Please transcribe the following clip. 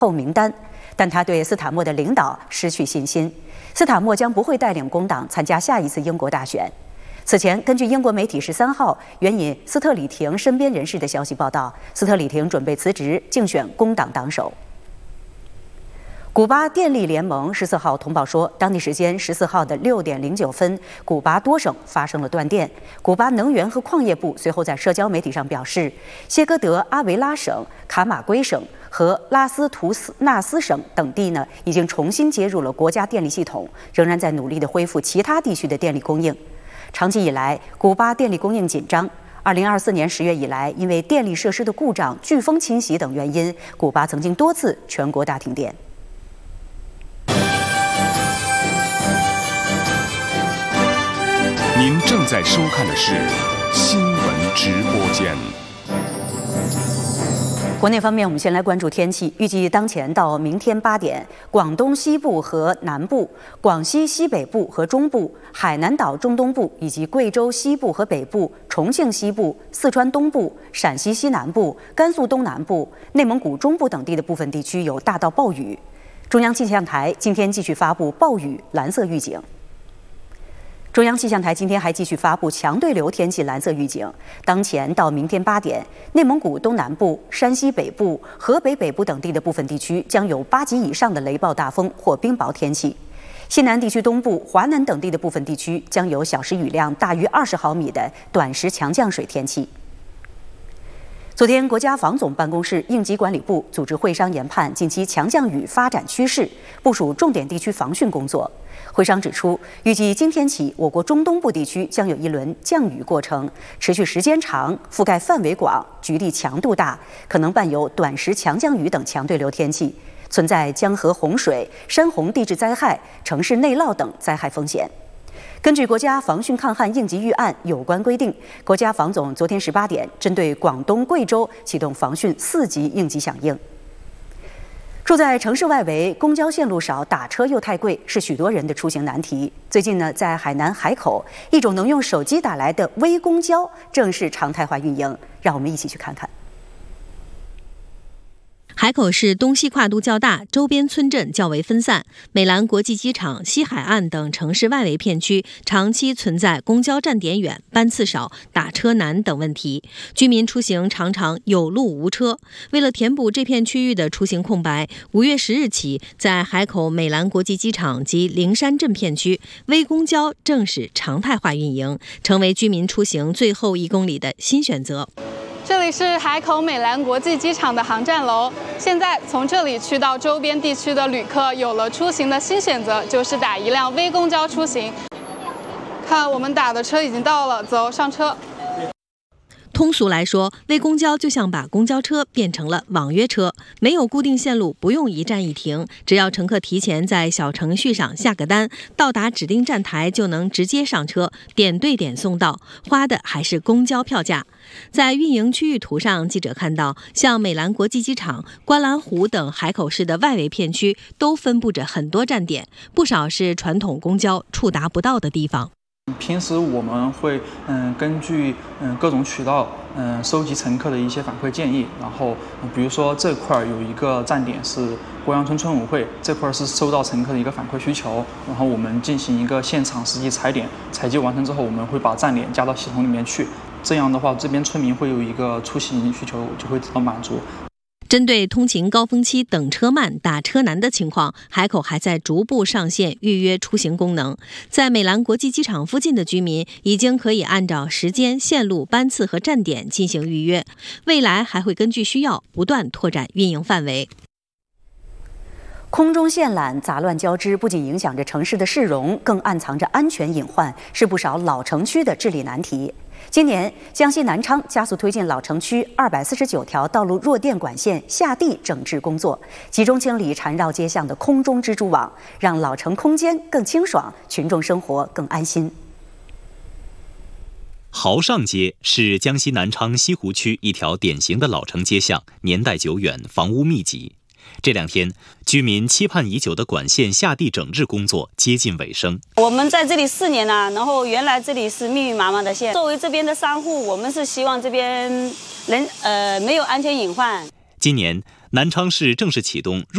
后名单，但他对斯坦默的领导失去信心。斯坦默将不会带领工党参加下一次英国大选。此前，根据英国媒体13号援引斯特里廷身边人士的消息报道，斯特里廷准备辞职竞选工党党首。古巴电力联盟14号通报说，当地时间14号的6点09分，古巴多省发生了断电。古巴能源和矿业部随后在社交媒体上表示，谢戈德阿维拉省、卡马圭省和拉斯图纳斯省等地已经重新接入了国家电力系统，仍然在努力地恢复其他地区的电力供应。长期以来，古巴电力供应紧张。2024年10月以来，因为电力设施的故障、飓风侵袭等原因，古巴曾经多次全国大停电。 您正在收看的是新闻直播间。 国内方面，我们先来关注天气。预计当前到明天8点，广东西部和南部、广西西北部和中部、海南岛中东部以及贵州西部和北部、重庆西部、四川东部、陕西西南部、甘肃东南部、内蒙古中部等地的部分地区有大到暴雨。中央气象台今天继续发布暴雨蓝色预警。中央气象台今天还继续发布强对流天气蓝色预警。当前到明天8点，内蒙古东南部、山西北部、河北北部等地的部分地区将有8级以上的雷暴大风或冰雹天气。西南地区东部、华南等地的部分地区将有小时雨量大于20毫米的短时强降水天气。昨天，国家防总办公室应急管理部组织会商研判近期强降雨发展趋势，部署重点地区防汛工作。会商指出，预计今天起，我国中东部地区将有一轮降雨过程，持续时间长，覆盖范围广，局地强度大，可能伴有短时强降雨等强对流天气，存在江河洪水、山洪地质灾害、城市内涝等灾害风险。根据国家防汛抗旱应急预案有关规定，国家防总昨天18点针对广东、贵州启动防汛4级应急响应。住在城市外围，公交线路少，打车又太贵，是许多人的出行难题。最近在海南海口，一种能用手机打来的微公交正式常态化运营，让我们一起去看看。 海口市东西跨度较大，周边村镇较为分散，美兰国际机场、西海岸等城市外围片区长期存在公交站点远、班次少、打车难等问题，居民出行常常有路无车。为了填补这片区域的出行空白，5月10日起，在海口美兰国际机场及灵山镇片区，微公交正式常态化运营，成为居民出行最后1公里的新选择。 这里是海口美兰国际机场的航站楼，现在从这里去到周边地区的旅客有了出行的新选择，就是打一辆微公交出行。看，我们打的车已经到了，走，上车。 通俗来说，微公交就像把公交车变成了网约车，没有固定线路，不用一站一停，只要乘客提前在小程序上下个单，到达指定站台就能直接上车，点对点送到，花的还是公交票价。在运营区域图上，记者看到，像美兰国际机场、观澜湖等海口市的外围片区都分布着很多站点，不少是传统公交触达不到的地方。 平时我们会根据各种渠道收集乘客的一些反馈建议，然后比如说这块有一个站点是郭阳村村委会，这块是收到乘客的一个反馈需求，然后我们进行一个现场实际踩点，采集完成之后，我们会把站点加到系统里面去，这样的话这边村民会有一个出行需求就会得到满足。 针对通勤高峰期等车慢、打车难的情况，海口还在逐步上线预约出行功能。在美兰国际机场附近的居民已经可以按照时间、线路、班次和站点进行预约，未来还会根据需要不断拓展运营范围。 空中线缆杂乱交织，不仅影响着城市的市容，更暗藏着安全隐患，是不少老城区的治理难题。今年，江西南昌加速推进老城区249条道路弱电管线下地整治工作，集中清理缠绕街巷的空中蜘蛛网，让老城空间更清爽，群众生活更安心。 豪上街是江西南昌西湖区一条典型的老城街巷，年代久远，房屋密集。这2天，居民期盼已久的管线下地整治工作接近尾声。 我们在这里4年了，然后原来这里是密密麻麻的线。作为这边的商户，我们是希望这边没有安全隐患。 今年，南昌市正式启动